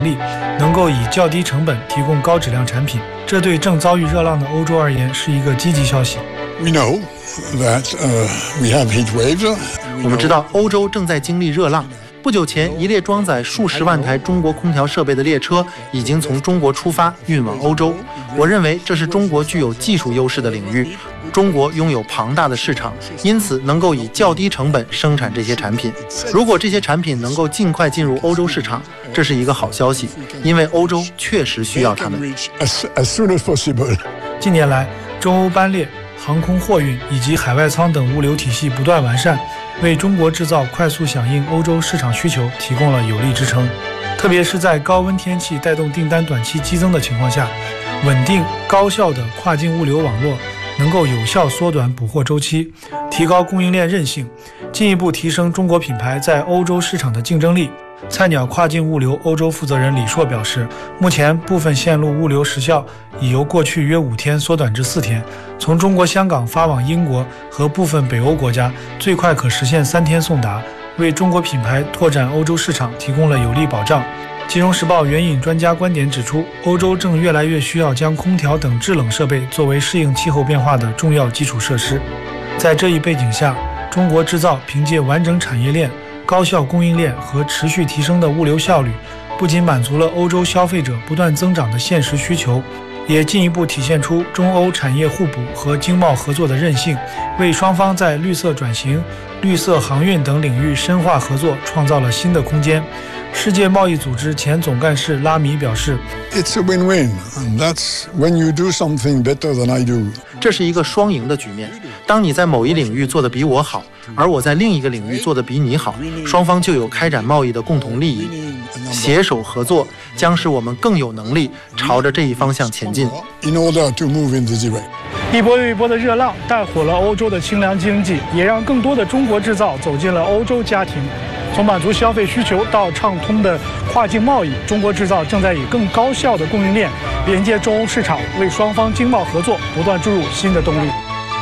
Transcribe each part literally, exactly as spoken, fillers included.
力，能够以较低成本提供高质量产品，这对正遭遇热浪的欧洲而言是一个积极消息。 We know that, uh, we have heat waves. 我们知道欧洲正在经历热浪。不久前，一列装载数十万台中国空调设备的列车已经从中国出发，运往欧洲。我认为这是中国具有技术优势的领域，中国拥有庞大的市场，因此能够以较低成本生产这些产品。如果这些产品能够尽快进入欧洲市场，这是一个好消息，因为欧洲确实需要它们。 近年来，中欧班列、航空货运以及海外舱等物流体系不断完善，为中国制造快速响应欧洲市场需求提供了有力支撑。特别是在高温天气带动订单短期激增的情况下，稳定高效的跨境物流网络能够有效缩短补货周期，提高供应链韧性，进一步提升中国品牌在欧洲市场的竞争力。菜鸟跨境物流欧洲负责人李硕表示，目前部分线路物流时效已由过去约五天缩短至四天，从中国香港发往英国和部分北欧国家，最快可实现三天送达，为中国品牌拓展欧洲市场提供了有力保障。金融时报援引专家观点指出，欧洲正越来越需要将空调等制冷设备作为适应气候变化的重要基础设施。在这一背景下，中国制造凭借完整产业链、高效供应链和持续提升的物流效率，不仅满足了欧洲消费者不断增长的现实需求，也进一步体现出中欧产业互补和经贸合作的韧性，为双方在绿色转型、绿色航运等领域深化合作创造了新的空间。世界贸易组织前总干事拉米表示 It's a win-win, and that's when you do something better than I do. 这是一个双赢的局面。当你在某一领域做得比我好，而我在另一个领域做得比你好，双方就有开展贸易的共同利益。携手合作将使我们更有能力朝着这一方向前进。 In order to move in this direction. 一波又一波的热浪带火了欧洲的清凉经济，也让更多的中国制造走进了欧洲家庭。从满足消费需求到畅通的跨境贸易，中国制造正在以更高效的供应链连接中欧市场，为双方经贸合作不断注入新的动力。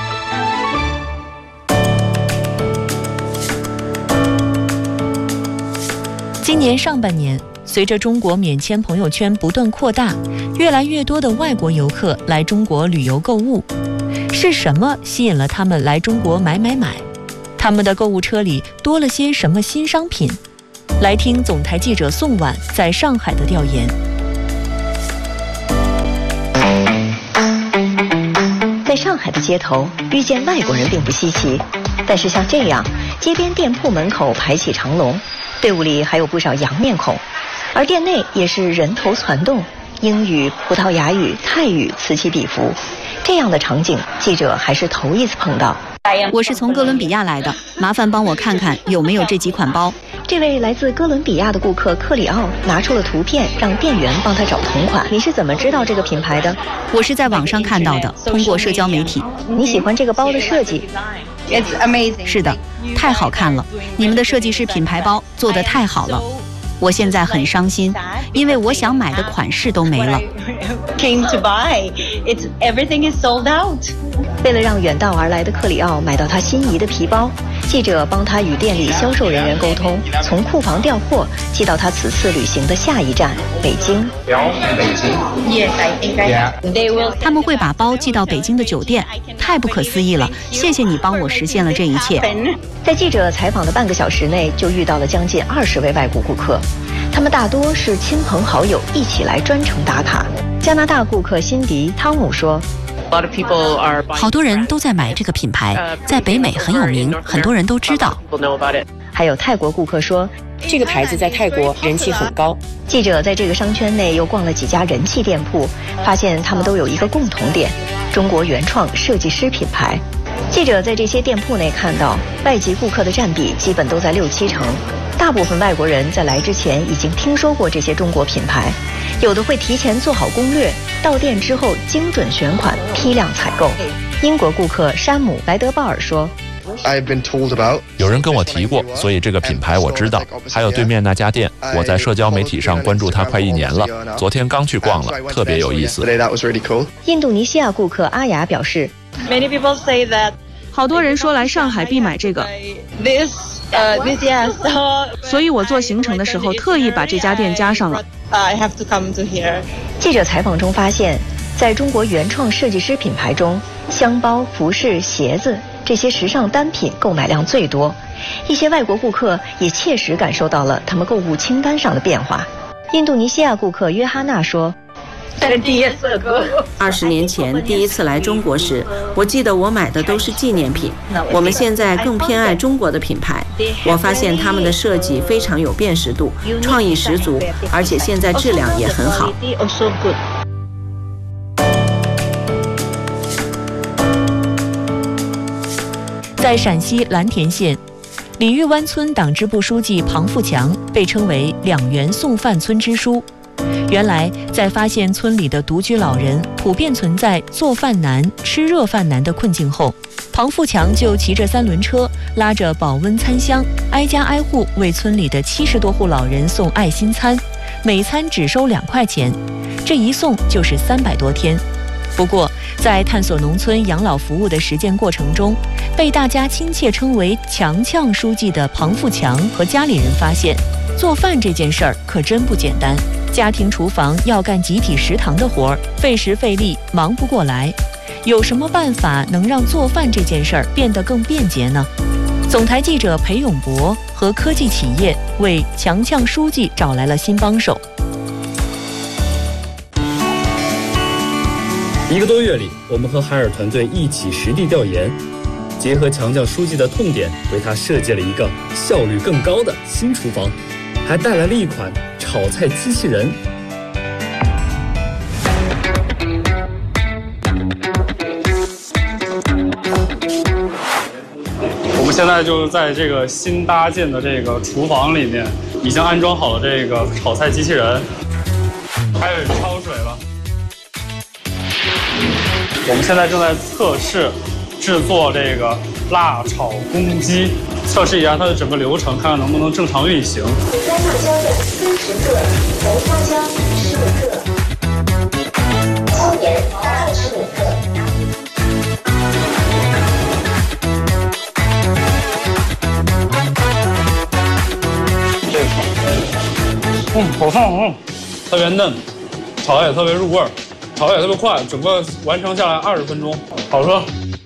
今年上半年，随着中国免签朋友圈不断扩大，越来越多的外国游客来中国旅游购物。是什么吸引了他们来中国买买买？他们的购物车里多了些什么新商品？来听总台记者宋婉在上海的调研。 在上海的街头遇见外国人并不稀奇，但是像这样，街边店铺门口排起长龙，队伍里还有不少洋面孔，而店内也是人头攒动，英语、葡萄牙语、泰语此起彼伏。这样的场景，记者还是头一次碰到。 我是从哥伦比亚来的，麻烦帮我看看有没有这几款包。 这位来自哥伦比亚的顾客克里奥拿出了图片，让店员帮他找同款。你是怎么知道这个品牌的？ 我是在网上看到的，通过社交媒体。 你喜欢这个包的设计？ 是的，太好看了！你们的设计师品牌包做得太好了。我现在很伤心，因为我想买的款式都没了。 为了让远道而来的克里奥买到他心仪的皮包，记者帮他与店里销售人员沟通，从库房调货寄到他此次旅行的下一站北京。 北京 Yes, I think I have. 他们会把包寄到北京的酒店，太不可思议了！谢谢你帮我实现了这一切。 在记者采访的半个小时内，就遇到了将近二十位外国顾客，他们大多是亲朋好友一起来专程打卡。加拿大顾客辛迪·汤姆说。 好多人都在买这个品牌，在北美很有名，很多人都知道。 还有泰国顾客说， 这个牌子在泰国人气很高。 记者在这个商圈内又逛了几家人气店铺，发现他们都有一个共同点：中国原创设计师品牌。记者在这些店铺内看到，外籍顾客的占比基本都在六七成。大部分外国人在来之前已经听说过这些中国品牌，有的会提前做好攻略，到店之后精准选款，批量采购。英国顾客山姆·莱德鲍尔说， 有人跟我提过，所以这个品牌我知道。还有对面那家店，我在社交媒体上关注它快一年了，昨天刚去逛了，特别有意思。 印度尼西亚顾客阿雅表示， 好多人说来上海必买这个。 呃 this year, so 所以我做行程的时候特意把这家店加上了。 I have to come to here. 记者采访中发现，在中国原创设计师品牌中，箱包、服饰、鞋子这些时尚单品购买量最多。一些外国顾客也切实感受到了他们购物清单上的变化。印度尼西亚顾客约哈娜说：“ 二十年前第一次来中国时，我记得我买的都是纪念品。我们现在更偏爱中国的品牌。我发现他们的设计非常有辨识度，创意十足，而且现在质量也很好。” 在陕西蓝田县李玉湾村党支部书记庞富强被称为两元送饭村之书。原来在发现村里的独居老人普遍存在做饭难、吃热饭难的困境后，庞富强就骑着三轮车，拉着保温餐箱，挨家挨户为村里的七十多户老人送爱心餐，每餐只收两块钱，这一送就是三百多天。不过，在探索农村养老服务的实践过程中，被大家亲切称为“强强书记”的庞富强和家里人发现，做饭这件事儿可真不简单。家庭厨房要干集体食堂的活儿，费时费力，忙不过来。有什么办法能让做饭这件事儿变得更便捷呢？总台记者裴永博和科技企业为强强书记找来了新帮手。 一个多月里，我们和海尔团队一起实地调研，结合强强书记的痛点，为他设计了一个效率更高的新厨房，还带来了一款炒菜机器人。 我们现在就在这个新搭建的这个厨房里面，已经安装好了这个炒菜机器人，开始焯水了。我们现在正在测试制作这个辣炒公鸡，测试一下它的整个流程，看看能不能正常运行。干辣椒粉四十克，红花椒十五克，椒盐二十五克。这个炒，嗯，好烫，嗯，特别嫩，炒也特别入味儿。炒得也特别快，整个完成下来二十分钟，好吃。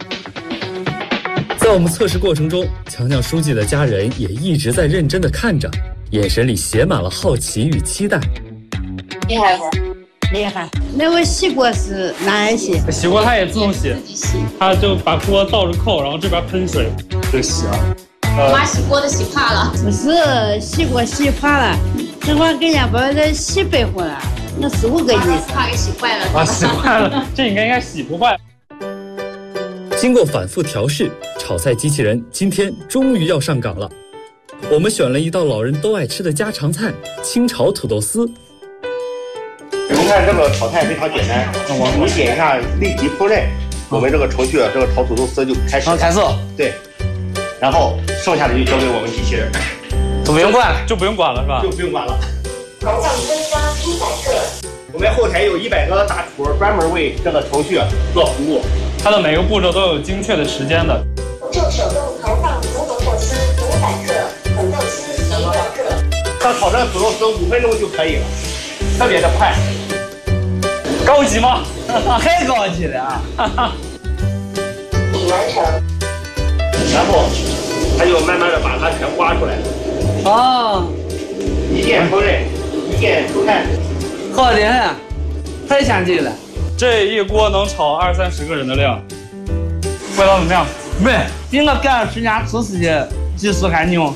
在我们测试过程中，强强书记的家人也一直在认真地看着，眼神里写满了好奇与期待。 厉害不？厉害。那个洗锅是哪来洗？ 洗锅它也自动洗，它就把锅倒着扣，然后这边喷水就洗了。 我妈洗锅都洗怕了。不是洗锅洗怕了，这会给人家把这洗白活了。那十五个意思，怕给洗坏了啊！洗坏了，这应该应该洗不坏。 经过反复调试，炒菜机器人今天终于要上岗了。我们选了一道老人都爱吃的家常菜——清炒土豆丝。 您看这个炒菜非常简单，你点一下立即烹饪，我们这个程序这个炒土豆丝就开始了。 开色， 对，然后剩下的就交给我们机器人， 就不用管，就不用管了是吧？ 就不用管了。糖酱蒸虾一百克。我们后台有一百个大厨专门为这个程序做服务， 它的每个步骤都有精确的时间的。 就手动投放土豆破丝五百克，土豆丝一百克。 它炒这个土豆丝五分钟就可以了，特别的快。 高级吗？ 太高级了啊！ 已完成。 然后它就慢慢的把它全刮出来。 哦。 一键烹饪，一键出菜， 好厉害，太先进了。 这一锅能炒二三十个人的量，味道怎么样？ 没，比我干十年厨师的技术还牛。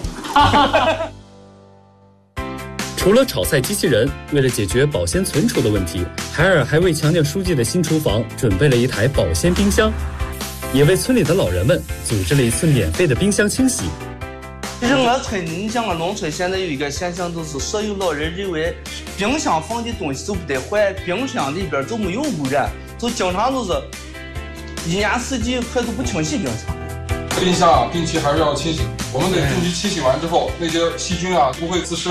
除了炒菜机器人，为了解决保鲜存储的问题，海尔还为强强书记的新厨房准备了一台保鲜冰箱，也为村里的老人们组织了一次免费的冰箱清洗。 其实我村，你像我农村现在有一个现象，就是所有老人认为冰箱放的东西都不得坏，冰箱里边就没有污染，就经常都是一年四季快都不清洗冰箱。 冰箱啊，定期还是要清洗。我们得定期清洗完之后，那些细菌啊不会滋生。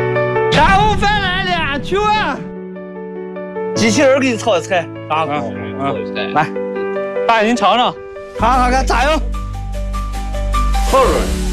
下午饭来了，去啊！机器人给你炒的菜，大锅。 嗯，来，大爷您尝尝， 尝尝看，加油！ 后边。